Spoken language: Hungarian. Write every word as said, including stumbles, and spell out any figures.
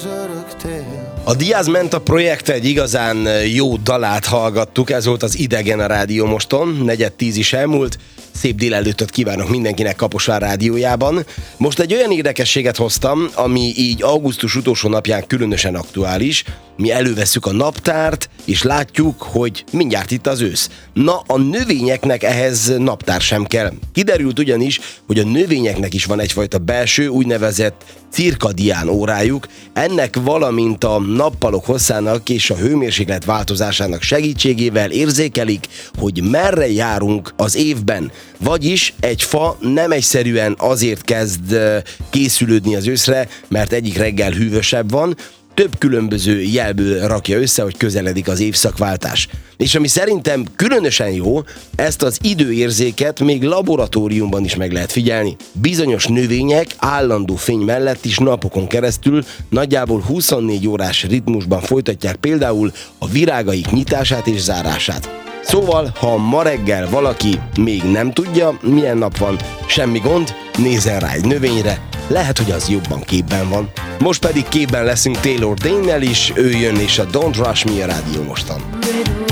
az örök tél. A Diaz Menta projekt egy igazán jó dalát hallgattuk, ez volt az Idegen a Rádió Moston, negyed tíz is elmúlt. Szép délelőttöt kívánok mindenkinek Kaposvár rádiójában. Most egy olyan érdekességet hoztam, ami így augusztus utolsó napján különösen aktuális. Mi elővesszük a naptárt, és látjuk, hogy mindjárt itt az ősz. Na, a növényeknek ehhez naptár sem kell. Kiderült ugyanis, hogy a növényeknek is van egyfajta belső, úgynevezett cirkadián órájuk. Ennek valamint a nappalok hosszának és a hőmérséklet változásának segítségével érzékelik, hogy merre járunk az évben. Vagyis egy fa nem egyszerűen azért kezd készülődni az őszre, mert egyik reggel hűvösebb van, több különböző jelből rakja össze, hogy közeledik az évszakváltás. És ami szerintem különösen jó, ezt az időérzéket még laboratóriumban is meg lehet figyelni. Bizonyos növények állandó fény mellett is napokon keresztül nagyjából huszonnégy órás ritmusban folytatják például a virágaik nyitását és zárását. Szóval, ha ma reggel valaki még nem tudja, milyen nap van, semmi gond, nézzen rá egy növényre, lehet, hogy az jobban képben van. Most pedig képben leszünk Taylor Dayne-nel is, ő jön és a Don't Rush Me a Rádió Moston.